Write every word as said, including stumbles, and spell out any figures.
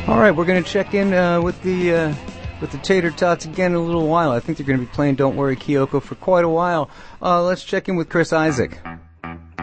All right, we're going to check in uh, with the uh, with the Tater Tots again in a little while. I think they're going to be playing Don't Worry Kyoko for quite a while. Uh, let's check in with Chris Isaak.